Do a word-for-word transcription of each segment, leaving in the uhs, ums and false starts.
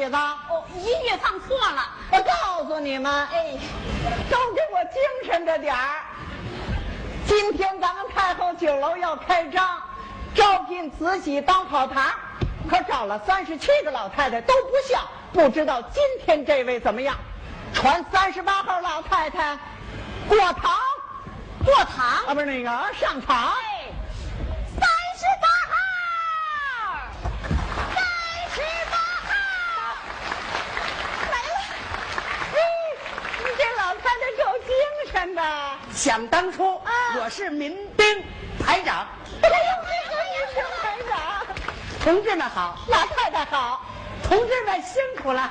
子？ 哦，音乐放错了。 我告诉你们， 哎， 都给我精神着点儿。今天咱们太后酒楼要开张，招聘慈禧当跑堂，可找了三十七个老太太都不像，不知道今天这位怎么样？传三十八号老太太过堂， 过堂啊，不是那个上场。 哎，三十八号，三十八号来了。 哎，你这老太太够精神的。 想当初， 啊我是民兵排长。 哎呦，这个民兵排长， 同志们好， 老太太好。 同志们辛苦了。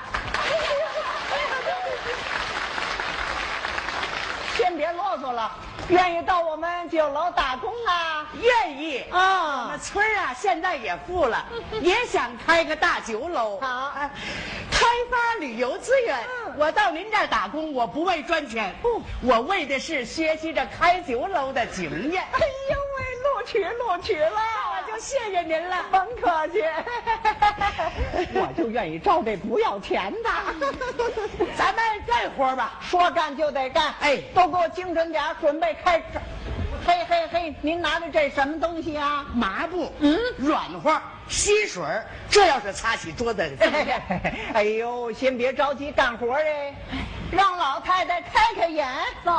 先别啰嗦了，愿意到我们酒楼打工啊？ 愿意啊那村儿啊，现在也富了，也想开个大酒楼。 好啊开发旅游资源。 嗯我到您这儿打工，我不为赚钱，不，我为的是学习着开酒楼的经验。 哎呦喂，录取录取了， 我就谢谢您了。 甭客气，我就愿意招这不要钱的。 咱们干活吧。 说干就得干， 哎都给我精神点儿，准备开始。嘿嘿嘿，您拿着这什么东西啊？ 麻布，嗯，软和，吸水儿，这要是擦起桌子， 哎呦，先别着急干活哎，让老太太开开眼， 走，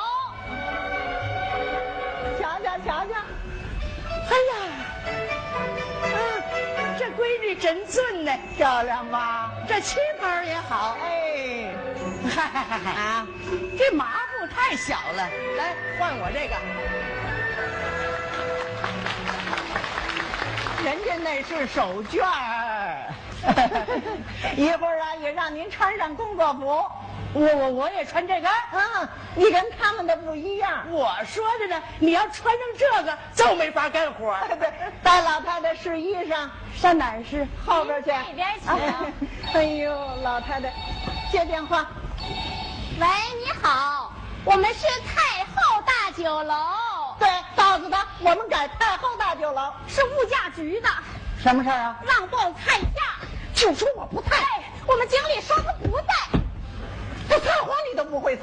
瞧瞧瞧瞧。 哎呀，嗯，这闺女真俊呢， 漂亮吧？ 这旗袍也好。 哎， 嗨嗨嗨嗨啊， 这麻布太小了，来换我这个。 人家那是手绢儿，一会儿啊也让您穿上工作服。 我我我也穿这个。 嗯，你跟他们的不一样。 我说着呢，你要穿上这个就没法干活。 对，带老太太试衣裳，上哪儿试？后边去。 那边去。 哎呦，老太太，接电话。 喂，你好，我们是太后大酒楼， 对，告诉他我们改太后大酒楼。 是物价局的， 什么事儿啊？ 让报菜价。 就说我不在， 哎，我们经理说他不在。 这撒谎你都不会撒。